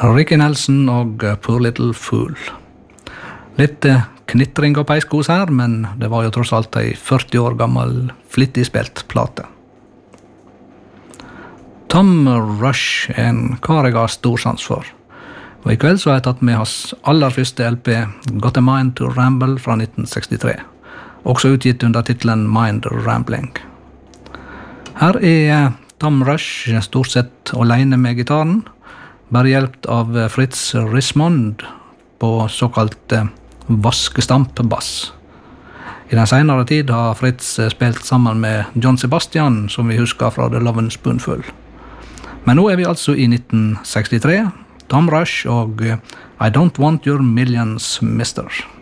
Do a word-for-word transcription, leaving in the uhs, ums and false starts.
Ricky Nelson og Poor Little Fool. Litt knitring og peiskos her, men det var jo tross alt ei førti år gammel, flittig spilt plate. Tom Rush er en kar jeg har stor sans for. Og i kveld så har jeg tatt med hans aller første L P, Got a Mind to Ramble fra nitten sekstitre. Også utgitt under titelen Mind Rambling. Her er Tom Rush stort sett alene med gitaren, bare hjelpt av Fritz Rismond på såkalt vaskestampbass. I den senere tid har Fritz spilt sammen med John Sebastian, som vi husker fra The Lovin' Spoonful. Men nå er vi altså i nitten sekstitre, Tom Rush og I Don't Want Your Millions, Mister